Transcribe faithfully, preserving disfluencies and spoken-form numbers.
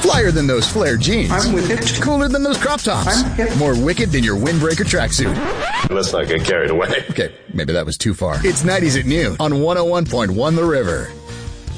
Flyer than those flared jeans. I'm with it. Cooler than those crop tops. I'm hip. More wicked than your windbreaker tracksuit. Let's not get carried away. Okay, maybe that was too far. It's nineties at noon on one oh one point one The River.